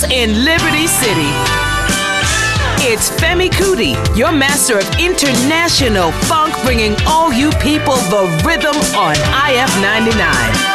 in Liberty City. It's Femi Kuti, your master of international funk, bringing all you people the rhythm on IF 99.